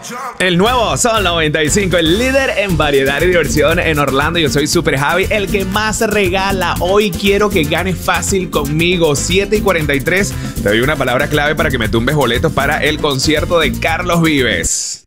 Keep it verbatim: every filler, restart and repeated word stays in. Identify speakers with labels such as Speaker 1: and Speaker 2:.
Speaker 1: El nuevo Sol noventa y cinco, el líder en variedad y diversión en Orlando. Yo soy Super Javi, el que más regala. Hoy quiero que ganes fácil conmigo. siete y cuarenta y tres. Te doy una palabra clave para que me tumbes boletos para el concierto de Carlos Vives.